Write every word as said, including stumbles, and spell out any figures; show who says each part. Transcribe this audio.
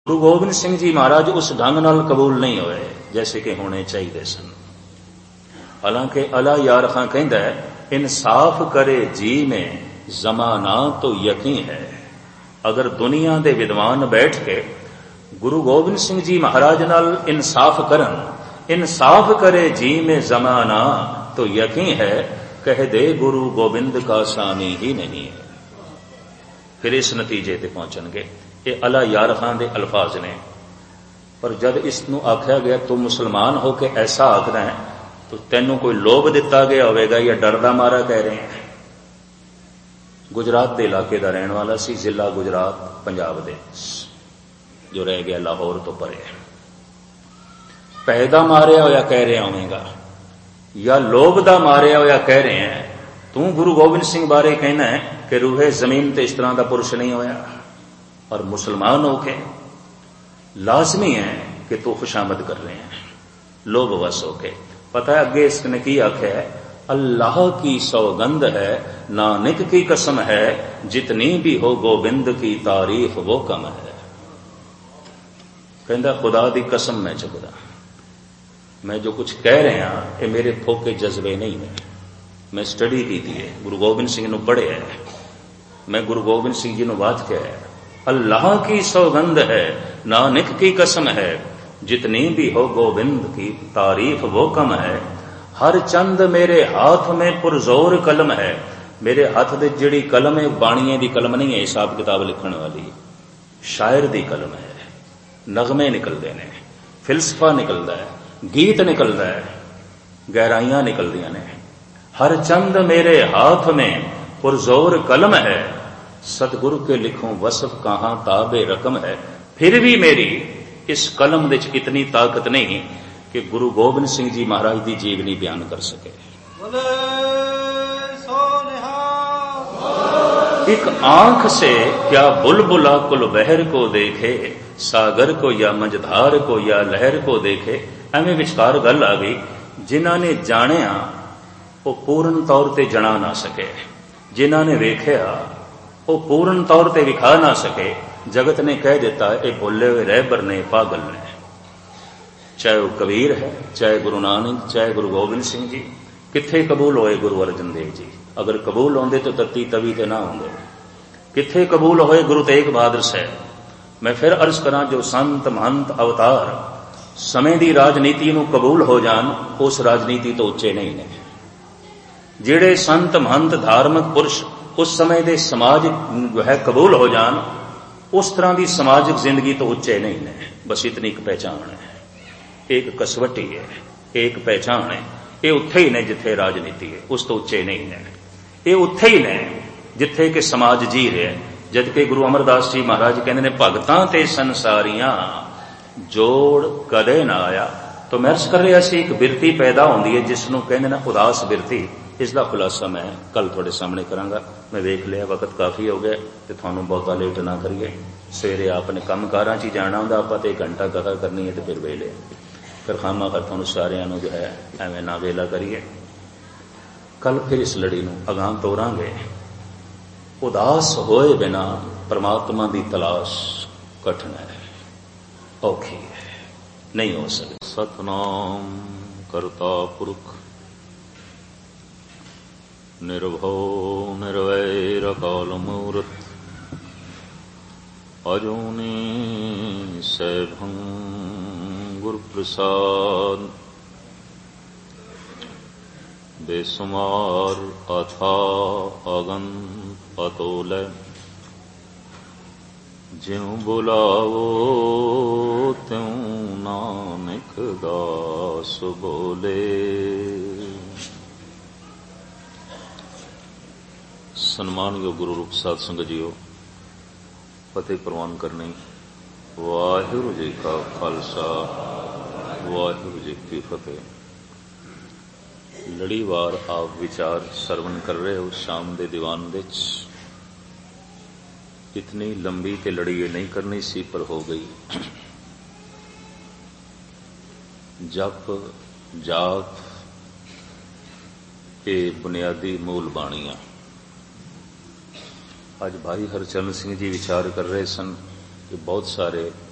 Speaker 1: गुरु गोबिंद सिंह जी महाराज उस ढंग नाल कबूल नहीं होए जैसे कि होने चाहिए सन। हालांकि अला यार खां कहंदा है, इंसाफ करे जी में जमाना तो यकीन है। अगर दुनिया दे विद्वान बैठ के गुरु गोबिंद सिंह जी महाराज नाल इंसाफ करन, इंसाफ करे जी में जमाना तो यकीन है, कह दे गुरु गोबिंद का सामी ही नहीं है। फिर इस नतीजे ते पहुंचणगे। ये अला यार खां दे अल्फाज ने। पर जब इसनू आख्या गया तू मुसलमान हो के ऐसा आखदा है, तो तेनू कोई लोभ दिता गया होवेगा या डर दा मारा कह रहे हैं। गुजरात के इलाके का रहने वाला सी, जिला गुजरात पंजाब दे, जो रह गया लाहौर तो परे। पैदा मारिया होया कह रहे होवेगा या लोभ दा मारिया होया कह रहे हैं। तू गुरु गोबिंद सिंह बारे कहना है कि रूहे जमीन ते इस तरह का पुरुष नहीं होया। और मुसलमान होके लाजमी है कि तू खुशामद कर रहे हैं लोभवश होके। पता है अगे इसने की आख्या है, अल्लाह की सौगंध है, नानक की कसम है, जितनी भी हो गोबिंद की तारीफ वो कम है। कहता खुदा दी कसम मैं चुकदा, मैं जो कुछ कह रहे हैं ये मेरे फोके जज्बे नहीं है। मैं स्टडी की थी, गुरु गोबिंद सिंह ने पढ़े है, मैं गुरु गोबिंद सिंह जी ने बात किया है। अल्लाह की सौगंध है, नानक की कसम है, जितनी भी हो गोबिंद की तारीफ वो कम है। हर चंद मेरे हाथ में पुरजोर कलम है। मेरे हाथ दे जिहड़ी कलम है बाणिए दी कलम नहीं है, हिसाब किताब लिखण वाली, शायर दी कलम है। नगमे निकलते ने, फिलसफा निकलता है, गीत निकलता है, गहराइयां निकलदियां ने। हर चंद मेरे हाथ में पुरजोर कलम है, सतगुरु के लिखूं वसफ कहां ताबे रकम है। फिर भी मेरी इस कलम विच इतनी ताकत नहीं कि गुरु गोबिंद सिंह जी महाराज की जीवनी बयान कर सके। एक आंख से क्या बुलबुला कुल बहर को देखे, सागर को या मंझधार को या लहर को देखे। एवें विचकार गल आ गई, जिन्हां ने जानिया वो पूर्ण तौर ते जना ना सके, जिन्हां ने वेख्या वो पूर्ण तौर ते विखा ना सके। जगत ने कह दिता ये भुले हुए रहबर ने, पागल ने। चाहे वो कबीर है, चाहे गुरु नानक, चाहे गुरु गोबिंद सिंह जी। किथे कबूल होए गुरु अर्जन देव जी? अगर कबूल होंदे तो तत्ती तवी ते ना होंदे। किथे कबूल होए गुरु तेग बहादुर साहब? मैं फिर अर्ज करा, जो संत महंत अवतार समय की राजनीति नूं कबूल हो जान, उस राजनीति तो उच्चे नहीं ने। जिहड़े संत महंत धार्मिक पुरुष उस समय दे समाज जो है कबूल हो जान, उस तरह की समाजिक जिंदगी तो उच्चे नहीं ने। बस इतनी एक पहचान है, एक कसवटी है, एक पहचान है। ये उत्थे ही ने जिथे राजनीति है, उस तो उच्चे नहीं ने। ये उत्थे ही ने जिथे कि समाज जी रहा। जबकि गुरु अमरदास जी महाराज कहते हैं, भगतां ते संसारियां जोड़ कदे ना आया। तो मैं अर्ज कर रहा सी, एक बिरती पैदा होंदी है जिसनों कहते हैं उदास बिरती। इसका खुलासा मैं कल थोड़े सामने करांगा। मैं देख लिया वक्त काफ़ी हो गया, तो थानू बहुता लेट ना करिए। सवेरे आपने काम कारां च जाना होंदा, आप तो एक घंटा कथा करनी है तो फिर वेले फिर खामा कर थानू सारियां नू जो है एवं ना वेला करिए। कल फिर इस लड़ी नू अगां तोरांगे। उदास होए बिना परमात्मा की तलाश कठिन है, औखी है, नहीं हो सकती। सतनाम करता पुरख निर्भव निर्वैर काल मूर्त, अजूनी सैभं गुरु प्रसाद। बेसुमार अथा अगन अतोल, ज्यों बुलावो त्यों नानक दास बोले। सन्मानयोग गुरु रूप साध संगत जीओ, फतेह प्रवान करनी। वाहिगुरू जी का खालसा, वाहिगुरू जी की फतेह। लड़ीवार आप विचार सरवण कर रहे हो शाम दे दीवान विच। इतनी लंबी ते लड़ी ये नहीं करनी सी, पर हो गई। जप जाप ये बुनियादी मूल बाणियां। आज भाई हरचरण सिंह जी विचार कर रहे सन कि बहुत सारे